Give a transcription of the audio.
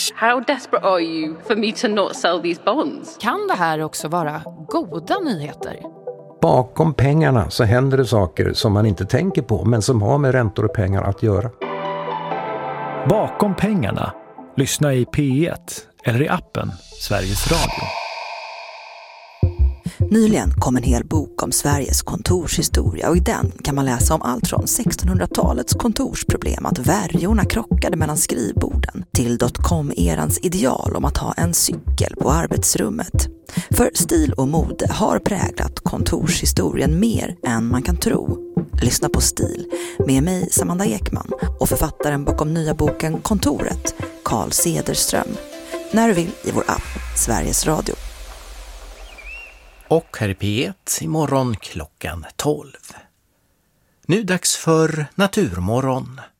How desperate are you for me to not sell these bonds? Kan det här också vara goda nyheter? Bakom pengarna så händer det saker som man inte tänker på, men som har med räntor och pengar att göra. Bakom pengarna. Lyssna i P1 eller i appen Sveriges Radio. Nyligen kom en hel bok om Sveriges kontorshistoria och i den kan man läsa om allt från 1600-talets kontorsproblem att värjorna krockade mellan skrivborden till dotcom-erans ideal om att ha en cykel på arbetsrummet. För stil och mode har präglat kontorshistorien mer än man kan tro. Lyssna på Stil med mig Samanda Ekman och författaren bakom nya boken Kontoret, Carl Cederström. När du vill i vår app Sveriges Radio. Och här är P1 imorgon klockan 12. Nu dags för Naturmorgon.